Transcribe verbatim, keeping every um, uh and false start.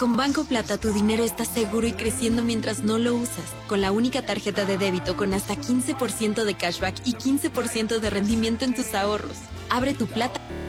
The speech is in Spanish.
Con Banco Plata tu dinero está seguro y creciendo mientras no lo usas. Con la única tarjeta de débito con hasta quince por ciento de cashback y quince por ciento de rendimiento en tus ahorros. Abre tu Plata